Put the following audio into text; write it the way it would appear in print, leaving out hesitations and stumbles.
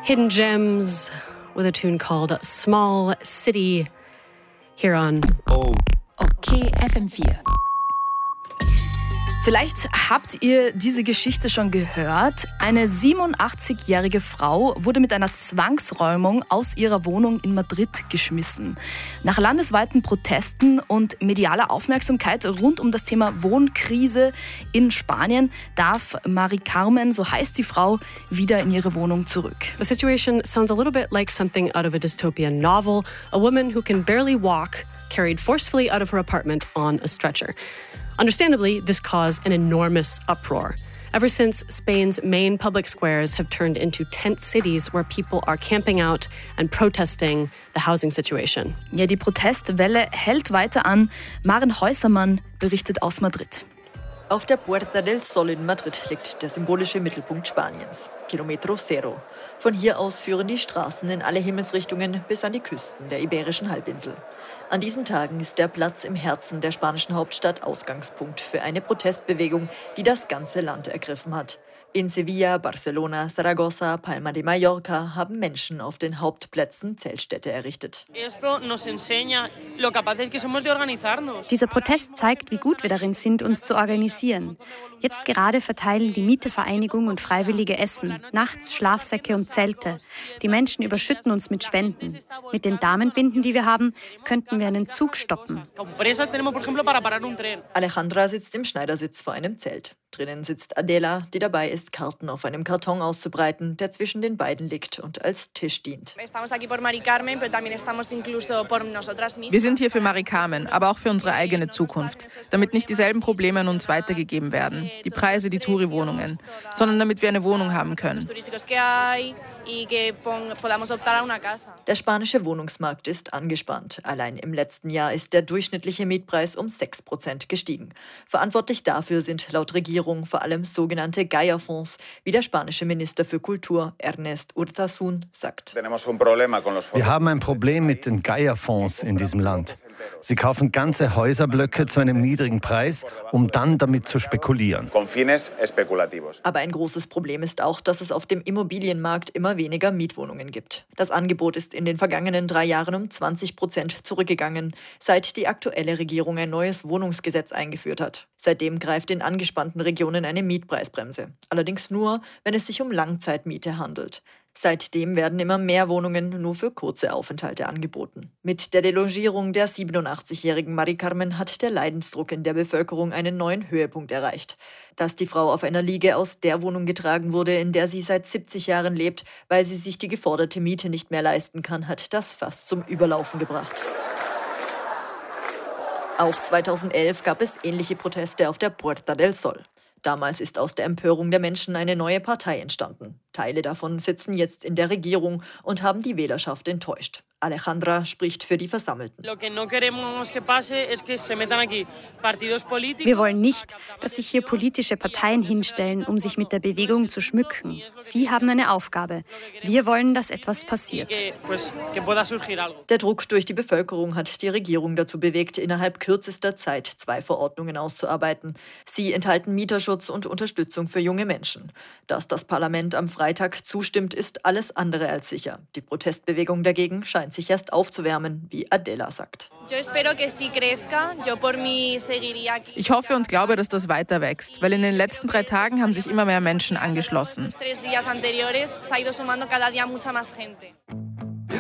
Hidden Gems with a tune called Small City here on Okay, FM4. Vielleicht habt ihr diese Geschichte schon gehört. Eine 87-jährige Frau wurde mit einer Zwangsräumung aus ihrer Wohnung in Madrid geschmissen. Nach landesweiten Protesten und medialer Aufmerksamkeit rund um das Thema Wohnkrise in Spanien darf Mari Carmen, so heißt die Frau, wieder in ihre Wohnung zurück. The situation sounds a little bit like something out of a dystopian novel. A woman who can barely walk, carried forcefully out of her apartment on a stretcher. Understandably, this caused an enormous uproar. Ever since, Spain's main public squares have turned into tent cities where people are camping out and protesting the housing situation. Ja, die Protestwelle hält weiter an. Maren Häusermann berichtet aus Madrid. Auf der Puerta del Sol in Madrid liegt der symbolische Mittelpunkt Spaniens, Kilometro Cero. Von hier aus führen die Straßen in alle Himmelsrichtungen bis an die Küsten der Iberischen Halbinsel. An diesen Tagen ist der Platz im Herzen der spanischen Hauptstadt Ausgangspunkt für eine Protestbewegung, die das ganze Land ergriffen hat. In Sevilla, Barcelona, Zaragoza, Palma de Mallorca haben Menschen auf den Hauptplätzen Zeltstädte errichtet. Dieser Protest zeigt, wie gut wir darin sind, uns zu organisieren. Jetzt gerade verteilen die Mietervereinigung und Freiwillige Essen, nachts Schlafsäcke und Zelte. Die Menschen überschütten uns mit Spenden. Mit den Damenbinden, die wir haben, könnten wir einen Zug stoppen. Alejandra sitzt im Schneidersitz vor einem Zelt. Drinnen sitzt Adela, die dabei ist, Karten auf einem Karton auszubreiten, der zwischen den beiden liegt und als Tisch dient. Wir sind hier für Mari Carmen, aber auch für unsere eigene Zukunft, damit nicht dieselben Probleme an uns weitergegeben werden, die Preise, die Touri-Wohnungen, sondern damit wir eine Wohnung haben können. Der spanische Wohnungsmarkt ist angespannt. Allein im letzten Jahr ist der durchschnittliche Mietpreis um 6% gestiegen. Verantwortlich dafür sind laut Regierung vor allem sogenannte Gaia-Fonds, wie der spanische Minister für Kultur Ernest Urtasun sagt. Wir haben ein Problem mit den Gaia-Fonds in diesem Land. Sie kaufen ganze Häuserblöcke zu einem niedrigen Preis, um dann damit zu spekulieren. Aber ein großes Problem ist auch, dass es auf dem Immobilienmarkt immer weniger Mietwohnungen gibt. Das Angebot ist in den vergangenen 3 Jahren um 20% zurückgegangen, seit die aktuelle Regierung ein neues Wohnungsgesetz eingeführt hat. Seitdem greift in angespannten Regionen eine Mietpreisbremse. Allerdings nur, wenn es sich um Langzeitmiete handelt. Seitdem werden immer mehr Wohnungen nur für kurze Aufenthalte angeboten. Mit der Delogierung der 87-jährigen Mari Carmen hat der Leidensdruck in der Bevölkerung einen neuen Höhepunkt erreicht. Dass die Frau auf einer Liege aus der Wohnung getragen wurde, in der sie seit 70 Jahren lebt, weil sie sich die geforderte Miete nicht mehr leisten kann, hat das fast zum Überlaufen gebracht. Auch 2011 gab es ähnliche Proteste auf der Puerta del Sol. Damals ist aus der Empörung der Menschen eine neue Partei entstanden. Teile davon sitzen jetzt in der Regierung und haben die Wählerschaft enttäuscht. Alejandra spricht für die Versammelten. Wir wollen nicht, dass sich hier politische Parteien hinstellen, um sich mit der Bewegung zu schmücken. Sie haben eine Aufgabe. Wir wollen, dass etwas passiert. Der Druck durch die Bevölkerung hat die Regierung dazu bewegt, innerhalb kürzester Zeit 2 Verordnungen auszuarbeiten. Sie enthalten Mieterschutz und Unterstützung für junge Menschen. Dass das Parlament am Freitag zustimmt, ist alles andere als sicher. Die Protestbewegung dagegen scheint sich erst aufzuwärmen, wie Adela sagt. Ich hoffe und glaube, dass das weiter wächst, weil in den letzten 3 Tagen haben sich immer mehr Menschen angeschlossen.